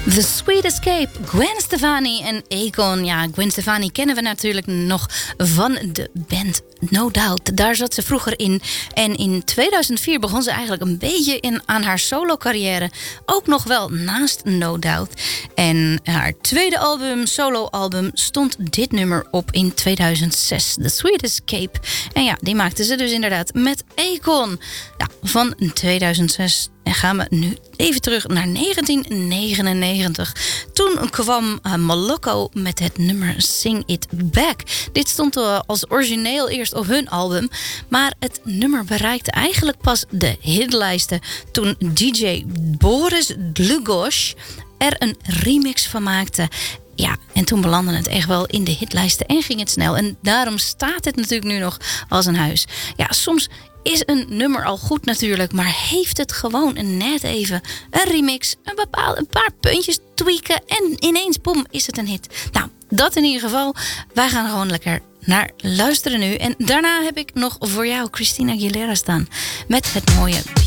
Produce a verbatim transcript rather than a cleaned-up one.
The Sweet Escape, Gwen Stefani en Akon. Ja, Gwen Stefani kennen we natuurlijk nog van de band No Doubt. Daar zat ze vroeger in. En in tweeduizend vier begon ze eigenlijk een beetje in, aan haar solo-carrière. Ook nog wel naast No Doubt. En haar tweede album, solo-album, stond dit nummer op in tweeduizend zes. The Sweet Escape. En ja, die maakte ze dus inderdaad met Akon. Ja, van tweeduizend zes... En gaan we nu even terug naar negentien negenennegentig. Toen kwam uh, Moloko met het nummer Sing It Back. Dit stond uh, als origineel eerst op hun album. Maar het nummer bereikte eigenlijk pas de hitlijsten toen D J Boris Dlugosch er een remix van maakte. Ja, en toen belandde het echt wel in de hitlijsten en ging het snel. En daarom staat het natuurlijk nu nog als een huis. Ja, soms is een nummer al goed natuurlijk, maar heeft het gewoon net even een remix, een, bepaald, een paar puntjes tweaken en ineens, boem, is het een hit. Nou, dat in ieder geval. Wij gaan gewoon lekker naar luisteren nu. En daarna heb ik nog voor jou Christina Aguilera staan met het mooie